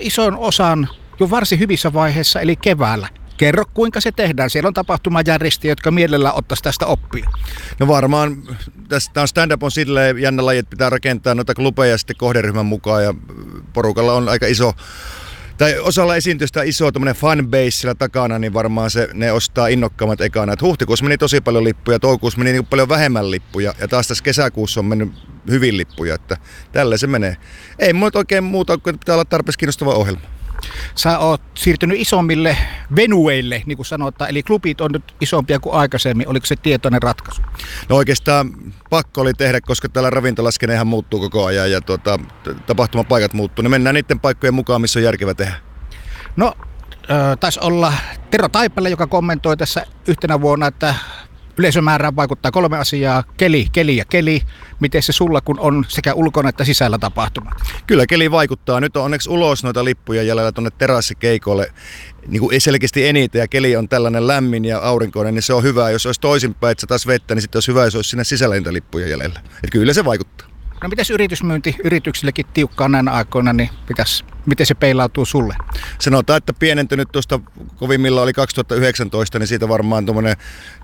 ison osan jo varsin hyvissä vaiheissa, eli keväällä. Kerro, kuinka se tehdään. Siellä on tapahtumajärjestäjiä, jotka mielellään ottaisi tästä oppia. No varmaan, tämä stand-up on silleen jännä laji, että pitää rakentaa noita klubeja sitten kohderyhmän mukaan ja porukalla on aika iso, tai osalla esiintystä iso tämmöinen fanbase siellä takana, niin varmaan ne ostaa innokkaammat ekana. Et huhtikuussa meni tosi paljon lippuja, toukokuussa meni niin paljon vähemmän lippuja ja taas tässä kesäkuussa on mennyt hyvin lippuja, että tälleen se menee. Ei mulla oikein muuta, kuin pitää olla tarpeeksi kiinnostava ohjelma. Sä oot siirtynyt isommille venueille, niin kuin sanotaan, eli klubit on nyt isompia kuin aikaisemmin. Oliko se tietoinen ratkaisu? No oikeastaan pakko oli tehdä, koska täällä ravintolaskenehan muuttuu koko ajan ja tapahtumapaikat muuttuu. Ne mennään niiden paikkojen mukaan, missä on järkevä tehdä. No, taisi olla Tero Taipale, joka kommentoi tässä yhtenä vuonna, että yleisömäärään vaikuttaa 3 asiaa, keli. Miten se sulla, kun on sekä ulkona että sisällä tapahtumat? Kyllä keli vaikuttaa. Nyt on onneksi ulos noita lippuja jäljellä tuonne terassikeikolle niin kuin selkeästi eniten. Ja keli on tällainen lämmin ja aurinkoinen, niin se on hyvä. Jos olisi toisinpäin, että se taas vettä, niin sitten olisi hyvä, jos olisi sinne sisällä niitä lippuja jäljellä. Että kyllä se vaikuttaa. No mites yritysmyynti yrityksillekin tiukkaa näinä aikoina, niin miten se peilautuu sulle? Sanotaan, että pienentynyt tuosta kovimmilla oli 2019, niin siitä varmaan tuommoinen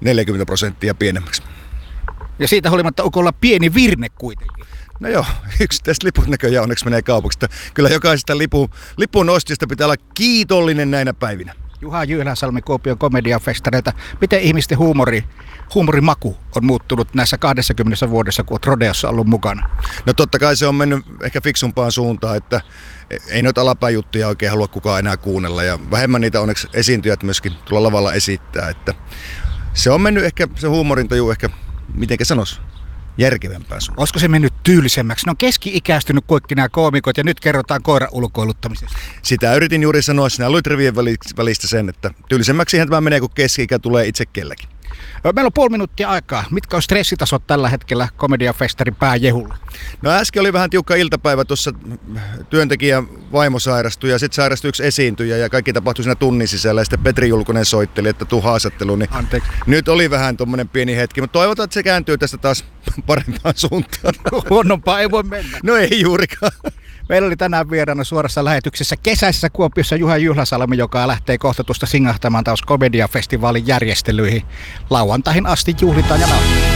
40% pienemmäksi. Ja siitä huolimatta onko olla pieni virne kuitenkin? No joo, yksittäiset liput näköjään onneksi menee kaupaksi. Kyllä jokaisesta lipun ostista pitää olla kiitollinen näinä päivinä. Juha Jyhläsalmi Kuopion komediafestareilta. Miten ihmisten huumorimaku on muuttunut näissä 20 vuodessa, kun olet Rodeossa ollut mukana? No totta kai se on mennyt ehkä fiksumpaan suuntaan, että ei noita alapäijuttuja oikein halua kukaan enää kuunnella. Ja vähemmän niitä onneksi esiintyjät myöskin tuolla lavalla esittää. Että se on mennyt ehkä, se huumorintaju ehkä, mitenkä sanoisi, järkevämpään suuntaan. Olisiko se mennyt tyylisemmäksi? Ne on keski-ikäistynyt kaikki nämä koomikot ja nyt kerrotaan koiran ulkoiluttamisesta. Sitä yritin juuri sanoa, sinä luit rivien välistä sen, että tyylisemmäksihän tämä menee, kun keski-ikä tulee itse kelläkin. Meillä on 5 minuuttia aikaa. Mitkä on stressitasot tällä hetkellä komediafestarin pääjehulla? No äsken oli vähän tiukka iltapäivä, tuossa työntekijän vaimo sairastui ja sitten sairastui yksi esiintyjä ja kaikki tapahtui siinä tunnin sisällä ja sitten Petri Julkunen soitteli, että tuu haastatteluun. Niin nyt oli vähän tommonen pieni hetki, mutta toivotaan, että se kääntyy tästä taas parempaan suuntaan. Huonompaa ei voi mennä. No ei juurikaan. Meillä oli tänään vieraana suorassa lähetyksessä kesäisessä Kuopiossa Juha Jyhläsalmi, joka lähtee kohta tuosta singahtamaan taas komediafestivaalin järjestelyihin. Lauantaihin asti juhlitaan ja nautitaan.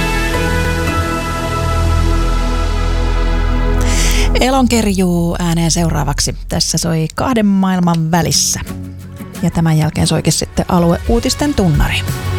Elonkerjuu ääneen seuraavaksi. Tässä soi 2 maailman välissä. Ja tämän jälkeen soikin sitten alueuutisten tunnari.